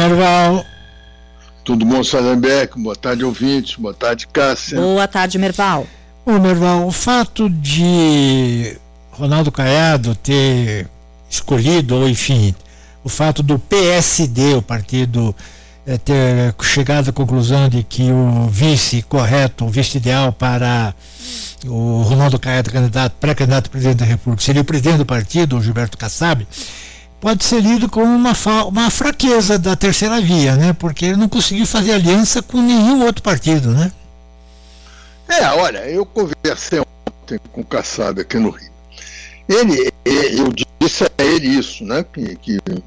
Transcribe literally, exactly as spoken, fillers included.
Merval. Tudo bom, Sallenberg? Boa tarde, ouvintes. Boa tarde, Cássia. Boa tarde, Merval. Ô, Merval, o fato de Ronaldo Caiado ter escolhido, ou enfim, o fato do P S D, o partido, é, ter chegado à conclusão de que o vice correto, o vice ideal para o Ronaldo Caiado, candidato, pré-candidato a presidente da República, seria o presidente do partido, o Gilberto Kassab, pode ser lido como uma, uma fraqueza da terceira via, né? Porque ele não conseguiu fazer aliança com nenhum outro partido, né? É, olha, eu conversei ontem com o Kassab aqui no Rio. Ele, eu disse a ele isso, né? Que, que